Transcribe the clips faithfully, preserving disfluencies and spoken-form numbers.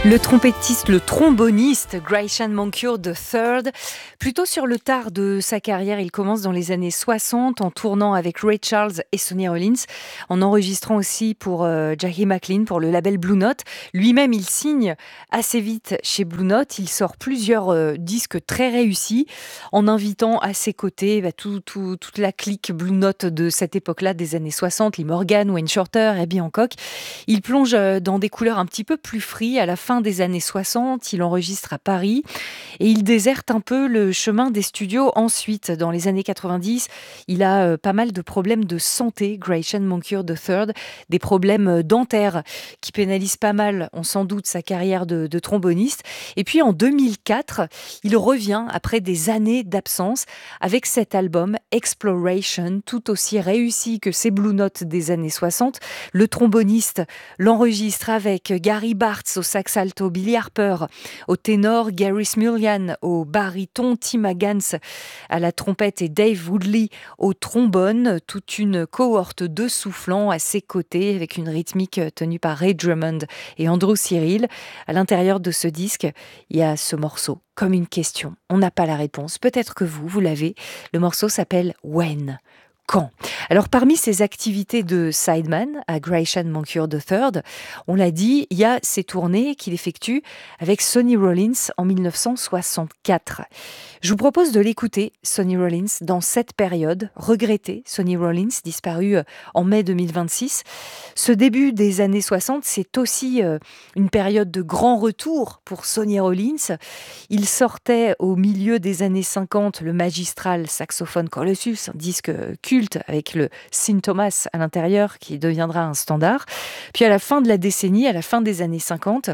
Le trompettiste, le tromboniste Gratian Moncure the third, plutôt sur le tard de sa carrière, il commence dans les années soixante en tournant avec Ray Charles et Sonny Rollins, en enregistrant aussi pour euh, Jackie McLean pour le label Blue Note. Lui-même, il signe assez vite chez Blue Note, il sort plusieurs euh, disques très réussis, en invitant à ses côtés bah, tout, tout, toute la clique Blue Note de cette époque-là, des années soixante, Lee Morgan, Wayne Shorter, Herbie Hancock. Il plonge dans des couleurs un petit peu plus free à la fin des années soixante, il enregistre à Paris et il déserte un peu le chemin des studios ensuite. Dans les années quatre-vingt-dix, il a euh, pas mal de problèmes de santé, Gratian Moncure the third, des problèmes dentaires qui pénalisent pas mal, on s'en doute, sa carrière de, de tromboniste. Et puis en deux mille quatre, il revient après des années d'absence avec cet album Exploration, tout aussi réussi que ses Blue Notes des années soixante. Le tromboniste l'enregistre avec Gary Bartz au sax alto, Billy Harper au ténor, Gary Smulyan au baryton, Tim Hagans à la trompette et Dave Woodley au trombone. Toute une cohorte de soufflants à ses côtés avec une rythmique tenue par Ray Drummond et Andrew Cyril. À l'intérieur de ce disque, il y a ce morceau comme une question. On n'a pas la réponse. Peut-être que vous, vous l'avez. Le morceau s'appelle When. Quand ? Alors, parmi ces activités de sideman à Gratian Moncure the third, on l'a dit, il y a ces tournées qu'il effectue avec Sonny Rollins en dix-neuf cent soixante-quatre. Je vous propose de l'écouter, Sonny Rollins, dans cette période, regretté, Sonny Rollins, disparu en mai deux mille vingt-six. Ce début des années soixante, c'est aussi une période de grand retour pour Sonny Rollins. Il sortait au milieu des années cinquante le magistral saxophone Colossus, un disque culte avec le Saint Thomas à l'intérieur qui deviendra un standard. Puis à la fin de la décennie, à la fin des années cinquante,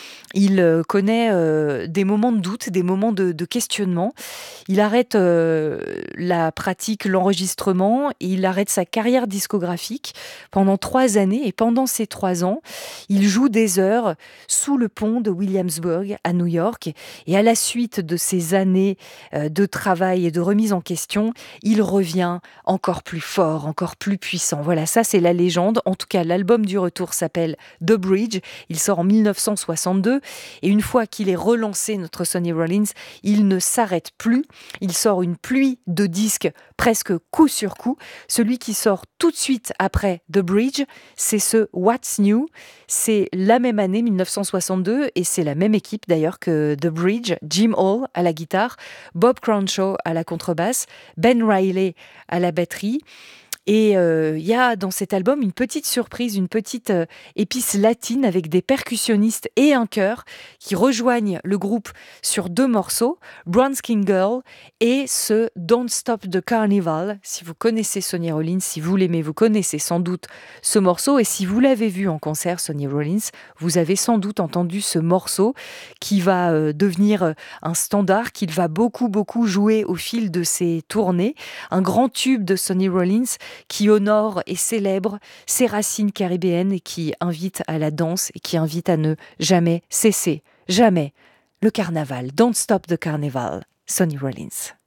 il connaît euh, des moments de doute, des moments de, de questionnement. Il arrête euh, la pratique, l'enregistrement, et il arrête sa carrière discographique pendant trois années. Et pendant ces trois ans, il joue des heures sous le pont de Williamsburg à New York. Et à la suite de ces années euh, de travail et de remise en question, il revient encore plus fort, encore plus puissant. Voilà, ça c'est la légende. En tout cas, l'album du retour s'appelle The Bridge. Il sort en dix-neuf cent soixante-deux. Et une fois qu'il est relancé, notre Sonny Rollins, il ne s'arrête plus. Il sort une pluie de disques presque coup sur coup. Celui qui sort tout de suite après The Bridge, c'est ce What's New. C'est la même année, dix-neuf cent soixante-deux, et c'est la même équipe d'ailleurs que The Bridge. Jim Hall à la guitare, Bob Crenshaw à la contrebasse, Ben Riley à la batterie. Et il euh, y a dans cet album une petite surprise, une petite euh, épice latine avec des percussionnistes et un chœur qui rejoignent le groupe sur deux morceaux, Brown Skin Girl et ce Don't Stop the Carnival. Si vous connaissez Sonny Rollins, si vous l'aimez, vous connaissez sans doute ce morceau. Et si vous l'avez vu en concert, Sonny Rollins, vous avez sans doute entendu ce morceau qui va euh, devenir un standard, qu'il va beaucoup, beaucoup jouer au fil de ses tournées. Un grand tube de Sonny Rollins qui honore et célèbre ses racines caribéennes et qui invite à la danse et qui invite à ne jamais cesser, jamais, le carnaval. Don't stop the carnival, Sonny Rollins.